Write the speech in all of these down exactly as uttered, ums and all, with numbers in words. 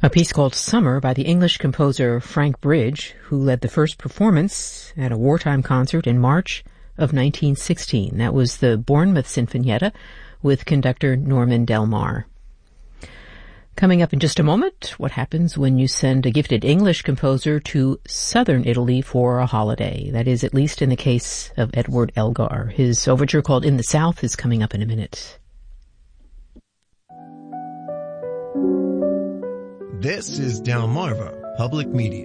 A piece called Summer by the English composer Frank Bridge, who led the first performance at a wartime concert in March of nineteen sixteen. That was the Bournemouth Sinfonietta with conductor Norman Del Mar. Coming up in just a moment, what happens when you send a gifted English composer to southern Italy for a holiday? That is, at least in the case of Edward Elgar. His overture called In the South is coming up in a minute. This is Delmarva Public Media.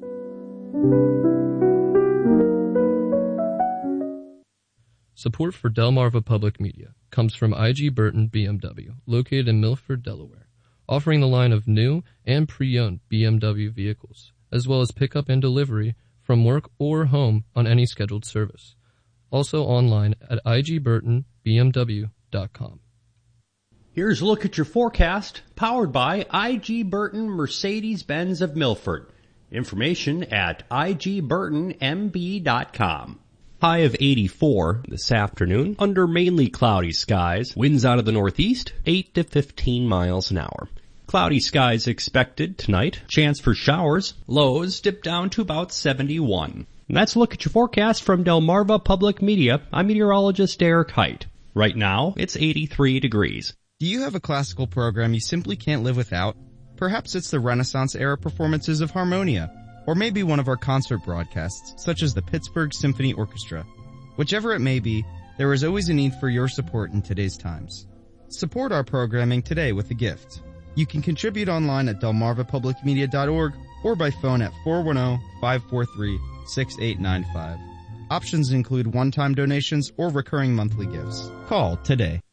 Support for Delmarva Public Media comes from I G Burton B M W, located in Milford, Delaware, offering the line of new and pre-owned B M W vehicles, as well as pickup and delivery from work or home on any scheduled service. Also online at I G Burton B M W dot com. Here's a look at your forecast, powered by I G Burton Mercedes-Benz of Milford. Information at I G Burton M B dot com. High of eighty-four this afternoon, under mainly cloudy skies. Winds out of the northeast, eight to fifteen miles an hour. Cloudy skies expected tonight. Chance for showers. Lows dip down to about seventy-one. And that's a look at your forecast from Delmarva Public Media. I'm meteorologist Eric Height. Right now, it's eighty-three degrees. Do you have a classical program you simply can't live without? Perhaps it's the Renaissance-era performances of Harmonia, or maybe one of our concert broadcasts, such as the Pittsburgh Symphony Orchestra. Whichever it may be, there is always a need for your support in today's times. Support our programming today with a gift. You can contribute online at delmarva public media dot org or by phone at four one zero, five four three, six eight nine five. Options include one-time donations or recurring monthly gifts. Call today.